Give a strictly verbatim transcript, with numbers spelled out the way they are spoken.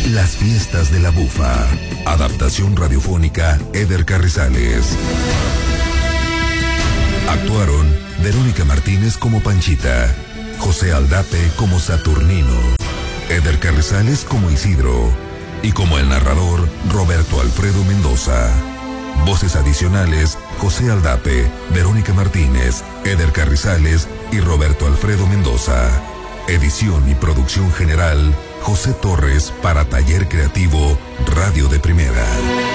Las fiestas de la bufa. Adaptación radiofónica Eder Carrizales. Actuaron Verónica Martínez como Panchita, José Aldape como Saturnino, Eder Carrizales como Isidro y como el narrador Roberto Alfredo Mendoza. Voces adicionales: José Aldape, Verónica Martínez, Eder Carrizales y Roberto Alfredo Mendoza. Edición y producción general: José Torres para Taller Creativo Radio de Primera.